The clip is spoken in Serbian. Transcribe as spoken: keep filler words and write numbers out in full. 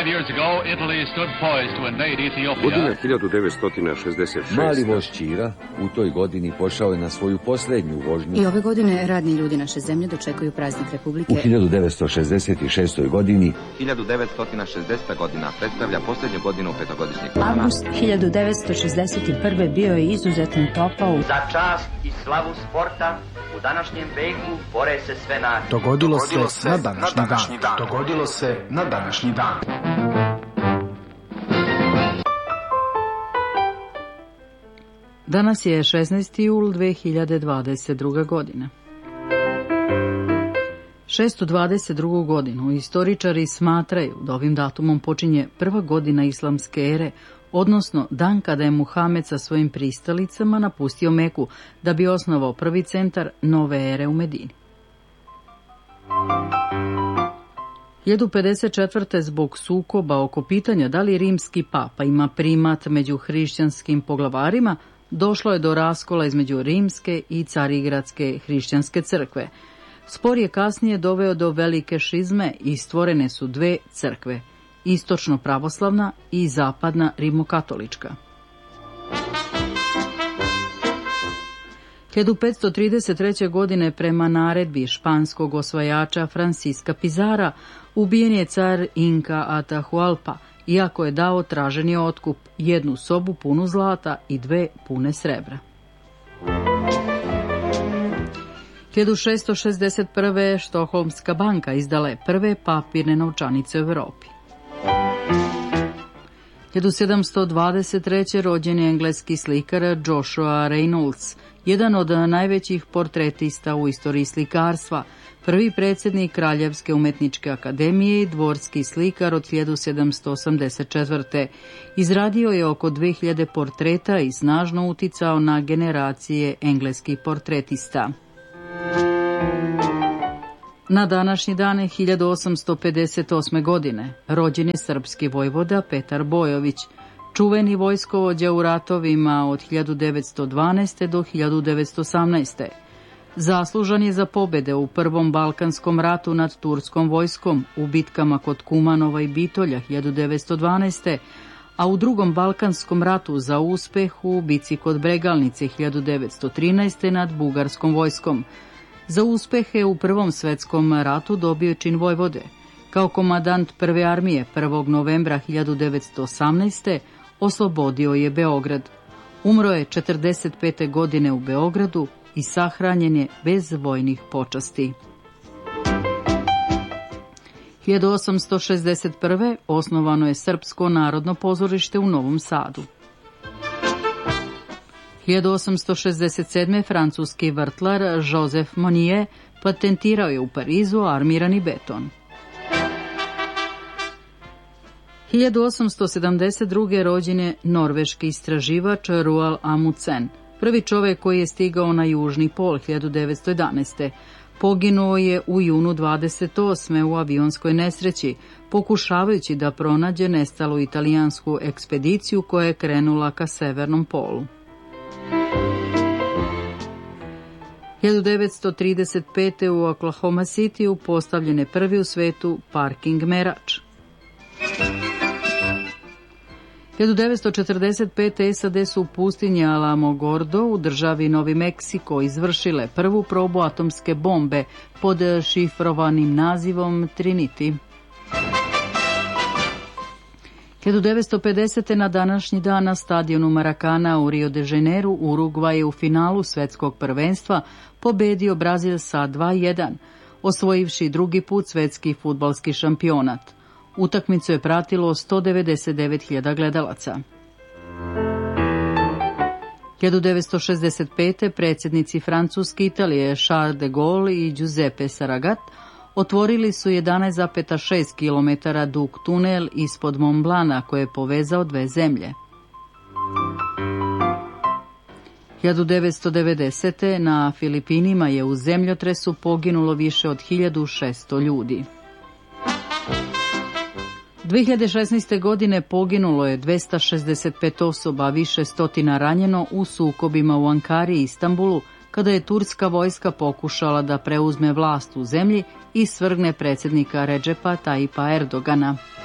Five years ago, Italy stood poised to invade Ethiopia. Godina hiljadu devetsto šezdeset šeste. Mali voz Ćira u toj godini pošao je na svoju posljednju vožnju. I ove godine radni ljudi naše zemlje dočekuju praznik Republike. U hiljadu devetsto šezdeset šestoj godini hiljadu devetsto šezdeseta godina predstavlja posljednju godinu petogodišnjeg plana. Avgust hiljadu devetsto šezdeset prve bio je izuzetno topao. Za čast i slavu sporta u današnjem veku bore se sve nacije. Dogodilo, Dogodilo se na današnji, na današnji dan. dan. Dogodilo se na današnji dan. Danas je šesnaesti jul dve hiljade dvadeset druge. godine. šesto dvadeset drugu. godinu istoričari smatraju da ovim datumom počinje prva godina islamske ere, odnosno dan kada je Muhamed sa svojim pristalicama napustio Meku da bi osnovao prvi centar nove ere u Medini. hiljadu pedeset četvrte. zbog sukoba oko pitanja da li rimski papa ima primat među hrišćanskim poglavarima, došlo je do raskola između rimske i carigradske hrišćanske crkve. Spor je kasnije doveo do velike šizme i stvorene su dve crkve, istočno pravoslavna i zapadna rimokatolička. hiljadu petsto trideset treće. godine prema naredbi španskog osvajača Franciska Pizara ubijen je car Inka Atahualpa, iako je dao traženi otkup, jednu sobu punu zlata i dve pune srebra. hiljadu šesto šezdeset prve. Štokholmska banka izdala je prve papirne novčanice u Europi. hiljadu sedamsto dvadeset treće. rođen je engleski slikar Joshua Reynolds, jedan od najvećih portretista u istoriji slikarstva, prvi predsjednik Kraljevske umetničke akademije i dvorski slikar od hiljadu sedamsto osamdeset četvrte. Izradio je oko dve hiljade portreta i snažno uticao na generacije engleskih portretista. Na današnji dan hiljadu osamsto pedeset osme. godine rođen je srpski vojvoda Petar Bojović, čuveni vojskovođa u ratovima od hiljadu devetsto dvanaeste. do hiljadu devetsto osamnaeste. Zaslužan je za pobjede u Prvom Balkanskom ratu nad turskom vojskom u bitkama kod Kumanova i Bitolja hiljadu devetsto dvanaeste. a u Drugom Balkanskom ratu za uspeh u bici kod Bregalnice hiljadu devetsto trinaeste. nad bugarskom vojskom. Za uspehe u Prvom svetskom ratu dobio je čin vojvode. Kao komandant prve armije prvog novembra hiljadu devetsto osamnaeste. oslobodio je Beograd. Umro je četrdeset pete. godine u Beogradu i sahranjen je bez vojnih počasti. hiljadu osamsto šezdeset prve. osnovano je Srpsko narodno pozorište u Novom Sadu. hiljadu osamsto šezdeset sedme. francuski vrtlar Joseph Monnier patentirao je u Parizu armirani beton. hiljadu osamsto sedamdeset druge. rođen je norveški istraživač Roald Amundsen, prvi čovjek koji je stigao na južni pol hiljadu devetsto jedanaeste. Poginuo je u junu dvadeset osme. u avionskoj nesreći, pokušavajući da pronađe nestalu italijansku ekspediciju koja je krenula ka severnom polu. hiljadu devetsto trideset pete. u Oklahoma Cityu postavljen je prvi u svetu parking merač. hiljadu devetsto četrdeset pete. S A D su u pustinji Alamogordo u državi Novi Meksiko izvršile prvu probu atomske bombe pod šifrovanim nazivom Trinity. hiljadu devetsto pedesete. na današnji dan na stadionu Maracana u Rio de Janeiro Urugvaj je u finalu svetskog prvenstva pobedio Brazil sa dva jedan, osvojivši drugi put svetski fudbalski šampionat. Utakmicu je pratilo sto devedeset devet hiljada gledalaca. hiljadu devetsto šezdeset pete. predsjednici Francuske, Italije Charles de Gaulle i Giuseppe Saragat otvorili su jedanaest zarez šest kilometara dug tunel ispod Mont Blana koji je povezao dve zemlje. hiljadu devetsto devedesete. na Filipinima je u zemljotresu poginulo više od hiljadu šesto ljudi. dve hiljade šesnaeste. godine poginulo je dvesta šezdeset pet osoba, više stotina ranjeno u sukobima u Ankari i Istanbulu, kada je turska vojska pokušala da preuzme vlast u zemlji i svrgne predsjednika Redžepa Tajipa Erdogana.